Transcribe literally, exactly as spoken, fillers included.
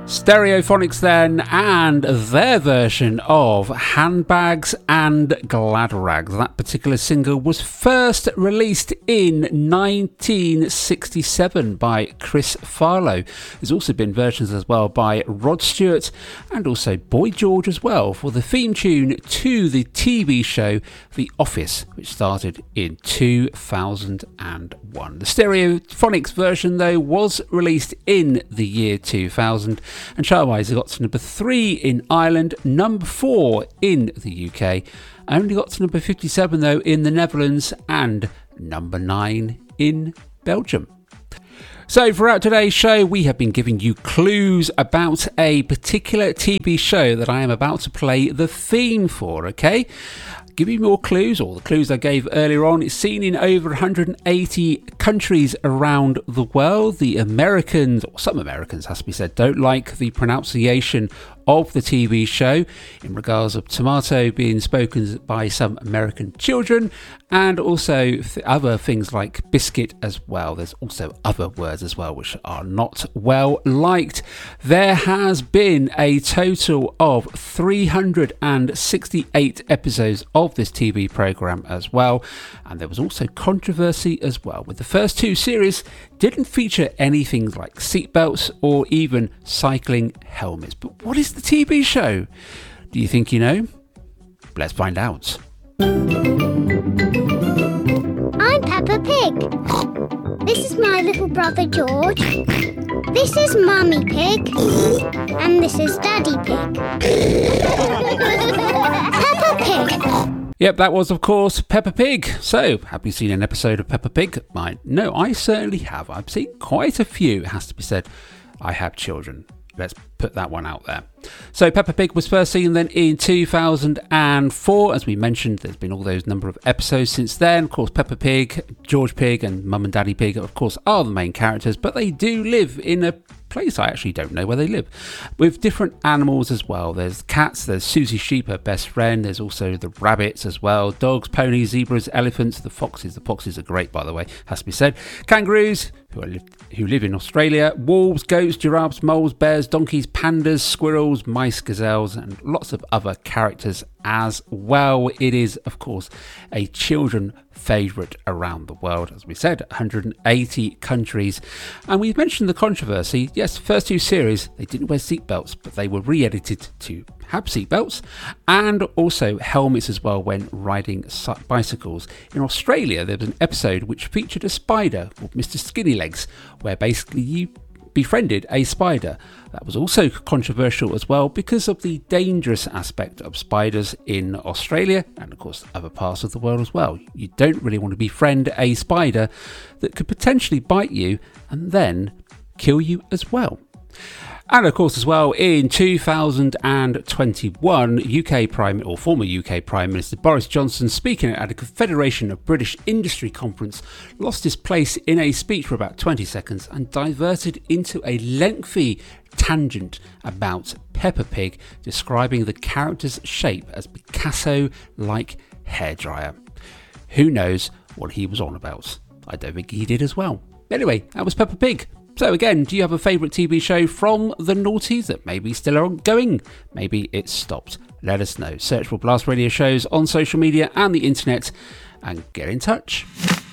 Stereophonics then, and their version of Handbags and Glad Rags. That particular single was first released in nineteen sixty-seven by Chris Farlowe. There's also been versions as well by Rod Stewart and also Boy George as well for the theme tune to the T V show The Office, which started in two thousand one. The Stereophonics version though was released in the year two thousand, and chart-wise it got to number three in Ireland, number four in the U K, only got to number fifty-seven though in the Netherlands, and number nine in Belgium. So throughout today's show we have been giving you clues about a particular T V show that I am about to play the theme for, okay? Give you more clues, or the clues I gave earlier on. It's seen in over one hundred eighty countries around the world. The Americans, or some Americans has to be said, don't like the pronunciation of the T V show in regards of tomato being spoken by some American children, and also th- other things like biscuit as well. There's also other words as well which are not well liked. There has been a total of three hundred sixty-eight episodes of this T V program as well, and there was also controversy as well, with the first two series didn't feature anything like seatbelts or even cycling helmets. But what is the T V show? Do you think you know? Let's find out. I'm Peppa Pig. This is my little brother George. This is Mummy Pig. And this is Daddy Pig. Peppa Pig. Yep, that was, of course, Peppa Pig. So, have you seen an episode of Peppa Pig? Mine? No, I certainly have. I've seen quite a few, it has to be said. I have children. Let's put that one out there. So Peppa Pig was first seen then in two thousand four. As we mentioned, there's been all those number of episodes since then. Of course, Peppa Pig, George Pig and Mum and Daddy Pig, of course, are the main characters, but they do live in a place I actually don't know where they live, with different animals as well. There's cats, there's Susie Sheep, her best friend, there's also the rabbits as well, dogs, ponies, zebras, elephants, the foxes. The foxes are great, by the way, has to be said. Kangaroos, who, are li- who live in Australia, wolves, goats, giraffes, moles, bears, donkeys, pandas, squirrels, mice, gazelles, and lots of other characters as well. It is, of course, a children favourite around the world, as we said, one hundred eighty countries. And we've mentioned the controversy. Yes, the first two series, they didn't wear seatbelts, but they were re-edited to have seatbelts and also helmets as well when riding bicycles. In Australia, there was an episode which featured a spider called Mister Skinny Legs, where basically you befriended a spider. That was also controversial as well because of the dangerous aspect of spiders in Australia and of course other parts of the world as well. You don't really want to befriend a spider that could potentially bite you and then kill you as well. And of course as well, in two thousand twenty-one, U K Prime or former U K Prime Minister Boris Johnson, speaking at a Confederation of British Industry conference, lost his place in a speech for about twenty seconds and diverted into a lengthy tangent about Peppa Pig, describing the character's shape as Picasso-like hairdryer. Who knows what he was on about? I don't think he did as well. Anyway, that was Peppa Pig. So again, do you have a favourite T V show from the noughties that maybe still are ongoing? Maybe it's stopped. Let us know. Search for Blast Radio shows on social media and the internet and get in touch.